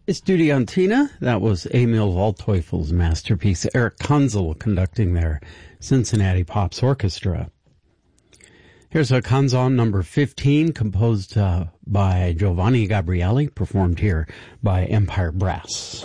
Estudiantina, that was Emil Waldteufel's masterpiece. Eric Kanzel conducting their Cincinnati Pops Orchestra. Here's a Canzon number 15, composed by Giovanni Gabrieli, performed here by Empire Brass.